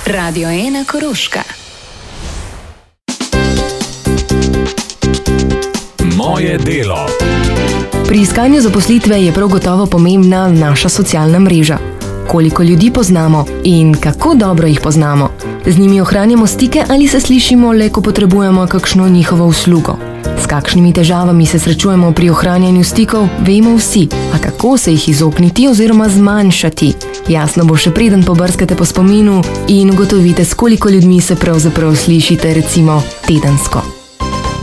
Radio 1 Koroška. Moje delo. Pri iskanju zaposlitve je prav gotovo pomembna naša socialna mreža. Koliko ljudi poznamo in kako dobro jih poznamo. Z njimi ohranjamo stike ali se slišimo le, ko potrebujemo kakšno njihovo uslugo. S kakšnimi težavami se srečujemo pri ohranjanju stikov, vemo vsi, a kako se jih izogniti oziroma zmanjšati. Jasno bo še preden pobrskate po spominu in ugotovite, s koliko ljudmi se pravzaprav slišite recimo tedensko.